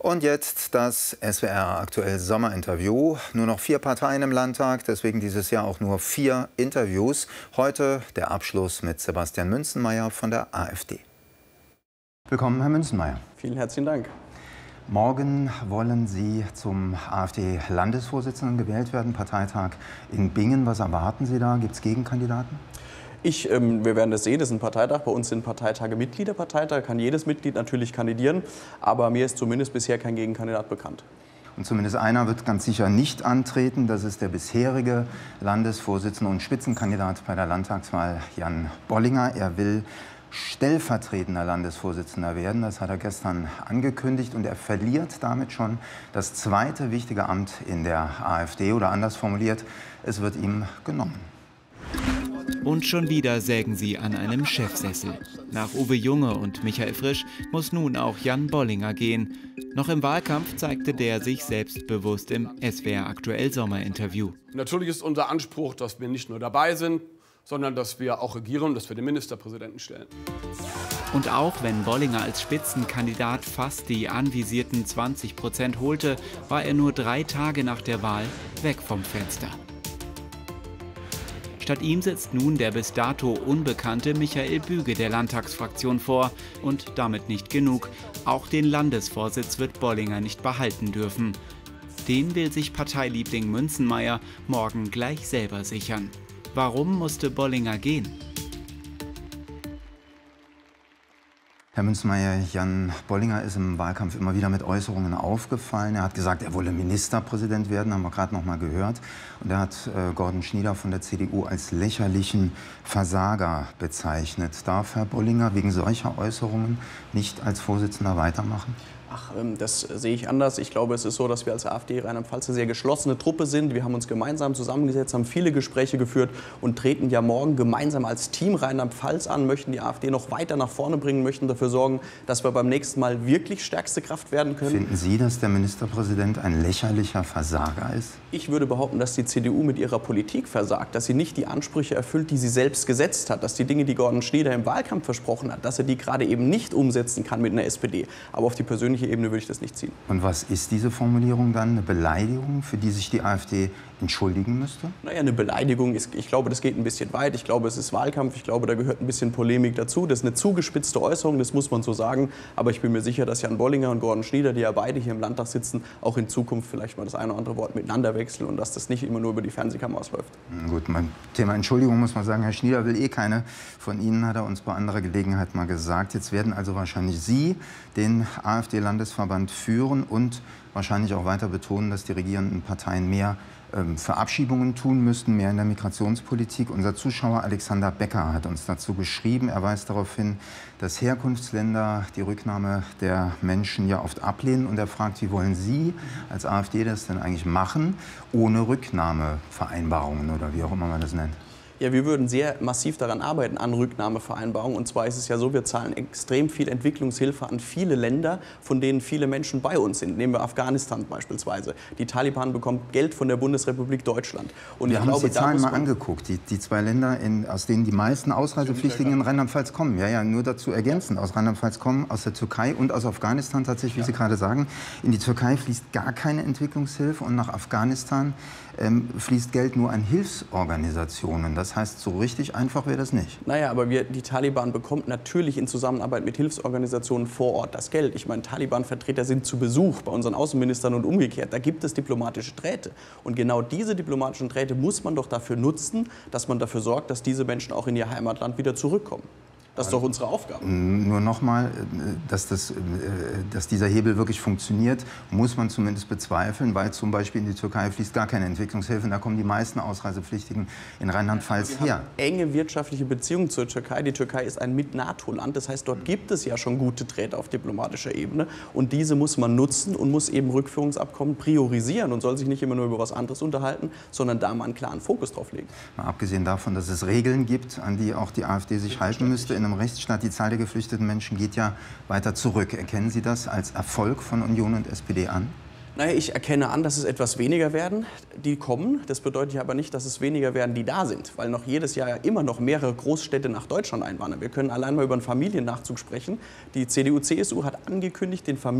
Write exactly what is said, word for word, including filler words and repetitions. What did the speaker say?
Und jetzt das S W R aktuell Sommerinterview. Nur noch vier Parteien im Landtag, deswegen dieses Jahr auch nur vier Interviews. Heute der Abschluss mit Sebastian Münzenmaier von der AfD. Willkommen, Herr Münzenmaier. Vielen herzlichen Dank. Morgen wollen Sie zum AfD-Landesvorsitzenden gewählt werden, Parteitag in Bingen. Was erwarten Sie da? Gibt es Gegenkandidaten? Ich, ähm, wir werden das sehen, das ist ein Parteitag. Bei uns sind Parteitage Mitgliederparteitag, kann jedes Mitglied natürlich kandidieren. Aber mir ist zumindest bisher kein Gegenkandidat bekannt. Und zumindest einer wird ganz sicher nicht antreten. Das ist der bisherige Landesvorsitzende und Spitzenkandidat bei der Landtagswahl, Jan Bollinger. Er will stellvertretender Landesvorsitzender werden. Das hat er gestern angekündigt. Und er verliert damit schon das zweite wichtige Amt in der AfD. Oder anders formuliert, es wird ihm genommen. Und schon wieder sägen sie an einem Chefsessel. Nach Uwe Junge und Michael Frisch muss nun auch Jan Bollinger gehen. Noch im Wahlkampf zeigte der sich selbstbewusst im S W R aktuell Sommerinterview. Natürlich ist unser Anspruch, dass wir nicht nur dabei sind, sondern dass wir auch regieren, dass wir den Ministerpräsidenten stellen. Und auch wenn Bollinger als Spitzenkandidat fast die anvisierten zwanzig Prozent holte, war er nur drei Tage nach der Wahl weg vom Fenster. Statt ihm sitzt nun der bis dato unbekannte Michael Büge der Landtagsfraktion vor. Und damit nicht genug. Auch den Landesvorsitz wird Bollinger nicht behalten dürfen. Den will sich Parteiliebling Münzenmaier morgen gleich selber sichern. Warum musste Bollinger gehen? Herr Münzenmaier, Jan Bollinger ist im Wahlkampf immer wieder mit Äußerungen aufgefallen. Er hat gesagt, er wolle Ministerpräsident werden, haben wir gerade noch mal gehört. Und er hat äh, Gordon Schnieder von der C D U als lächerlichen Versager bezeichnet. Darf Herr Bollinger wegen solcher Äußerungen nicht als Vorsitzender weitermachen? Ach, das sehe ich anders. Ich glaube, es ist so, dass wir als AfD Rheinland-Pfalz eine sehr geschlossene Truppe sind. Wir haben uns gemeinsam zusammengesetzt, haben viele Gespräche geführt und treten ja morgen gemeinsam als Team Rheinland-Pfalz an, möchten die AfD noch weiter nach vorne bringen, möchten dafür sorgen, dass wir beim nächsten Mal wirklich stärkste Kraft werden können. Finden Sie, dass der Ministerpräsident ein lächerlicher Versager ist? Ich würde behaupten, dass die C D U mit ihrer Politik versagt, dass sie nicht die Ansprüche erfüllt, die sie selbst gesetzt hat, dass die Dinge, die Gordon Schnieder im Wahlkampf versprochen hat, dass er die gerade eben nicht umsetzen kann mit einer S P D. Aber auf die persönliche Ebene würde ich das nicht ziehen. Und was ist diese Formulierung dann? Eine Beleidigung, für die sich die AfD entschuldigen müsste? Naja, eine Beleidigung ist, ich glaube, das geht ein bisschen weit. Ich glaube, es ist Wahlkampf. Ich glaube, da gehört ein bisschen Polemik dazu. Das ist eine zugespitzte Äußerung, das muss man so sagen. Aber ich bin mir sicher, dass Jan Bollinger und Gordon Schnieder, die ja beide hier im Landtag sitzen, auch in Zukunft vielleicht mal das eine oder andere Wort miteinander wechseln und dass das nicht immer nur über die Fernsehkamera ausläuft. Gut, beim Thema Entschuldigung muss man sagen, Herr Schnieder will eh keine. Von Ihnen hat er uns bei anderer Gelegenheit mal gesagt. Jetzt werden also wahrscheinlich Sie den AfD-Landesverband führen und wahrscheinlich auch weiter betonen, dass die regierenden Parteien mehr ähm, Verabschiedungen tun müssten, mehr in der Migrationspolitik. Unser Zuschauer Alexander Becker hat uns dazu geschrieben. Er weist darauf hin, dass Herkunftsländer die Rücknahme der Menschen ja oft ablehnen. Und er fragt, wie wollen Sie als AfD das denn eigentlich machen, ohne Rücknahmevereinbarungen oder wie auch immer man das nennt? Ja, wir würden sehr massiv daran arbeiten, an Rücknahmevereinbarungen. Und zwar ist es ja so, wir zahlen extrem viel Entwicklungshilfe an viele Länder, von denen viele Menschen bei uns sind. Nehmen wir Afghanistan beispielsweise. Die Taliban bekommen Geld von der Bundesrepublik Deutschland. Und wir ich haben glaube, uns die Zahlen mal angeguckt. Die, die zwei Länder, in, aus denen die meisten Ausreisepflichtigen in Rheinland-Pfalz kommen. Ja, ja, nur dazu ergänzend. Aus Rheinland-Pfalz kommen, aus der Türkei und aus Afghanistan tatsächlich, wie ja. Sie gerade sagen. In die Türkei fließt gar keine Entwicklungshilfe und nach Afghanistan ähm, fließt Geld nur an Hilfsorganisationen. Das heißt, so richtig einfach wäre das nicht. Naja, aber wir, die Taliban bekommt natürlich in Zusammenarbeit mit Hilfsorganisationen vor Ort das Geld. Ich meine, Taliban-Vertreter sind zu Besuch bei unseren Außenministern und umgekehrt. Da gibt es diplomatische Drähte. Und genau diese diplomatischen Drähte muss man doch dafür nutzen, dass man dafür sorgt, dass diese Menschen auch in ihr Heimatland wieder zurückkommen. Das ist doch unsere Aufgabe. Nur nochmal, dass, das, dass dieser Hebel wirklich funktioniert, muss man zumindest bezweifeln, weil zum Beispiel in die Türkei fließt gar keine Entwicklungshilfe. Und da kommen die meisten Ausreisepflichtigen in Rheinland-Pfalz her. Wir haben enge wirtschaftliche Beziehungen zur Türkei. Die Türkei ist ein Mit-NATO-Land. Das heißt, dort gibt es ja schon gute Drähte auf diplomatischer Ebene. Und diese muss man nutzen und muss eben Rückführungsabkommen priorisieren und soll sich nicht immer nur über was anderes unterhalten, sondern da mal einen klaren Fokus drauf legen. Mal abgesehen davon, dass es Regeln gibt, an die auch die AfD sich halten müsste. In einem Rechtsstaat, die Zahl der geflüchteten Menschen geht ja weiter zurück. Erkennen Sie das als Erfolg von Union und S P D an? Naja, ich erkenne an, dass es etwas weniger werden, die kommen. Das bedeutet ja aber nicht, dass es weniger werden, die da sind. Weil noch jedes Jahr ja immer noch mehrere Großstädte nach Deutschland einwandern. Wir können allein mal über einen Familiennachzug sprechen. Die C D U C S U hat angekündigt, den Familien